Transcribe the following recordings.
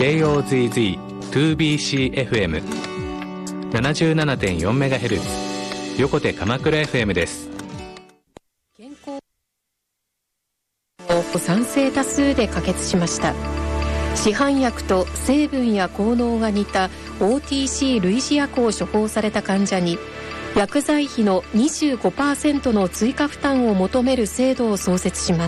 JOZZ2BCFM77.4MHz 横手鎌倉 FM です。 健康を賛成多数で可決しました。市販薬と成分や効能が似た OTC 類似薬を処方された患者に薬剤費の 25% の追加負担を求める制度を創設します。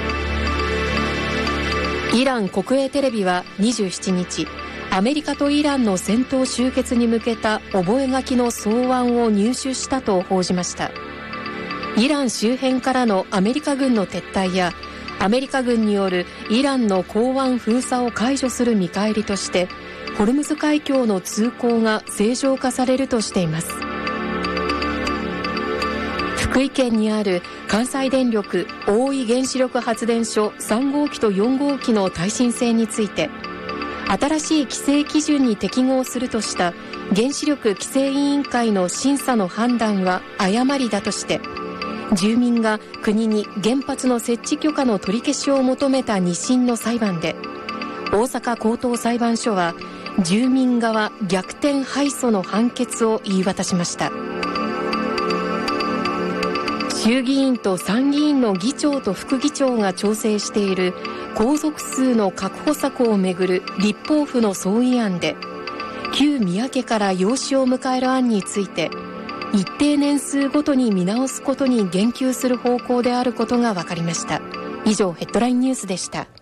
イラン国営テレビは27日、アメリカとイランの戦闘終結に向けた覚書の草案を入手したと報じました。イラン周辺からのアメリカ軍の撤退やアメリカ軍によるイランの港湾封鎖を解除する見返りとしてホルムズ海峡の通行が正常化されるとしています。福井県にある関西電力大飯原子力発電所3号機と4号機の耐震性について新しい規制基準に適合するとした原子力規制委員会の審査の判断は誤りだとして住民が国に原発の設置許可の取り消しを求めた2審の裁判で大阪高等裁判所は住民側逆転敗訴の判決を言い渡しました。衆議院と参議院の議長と副議長が調整している皇族数の確保策をめぐる立法府の総議案で旧宮家から養子を迎える案について一定年数ごとに見直すことに言及する方向であることが分かりました。以上ヘッドラインニュースでした。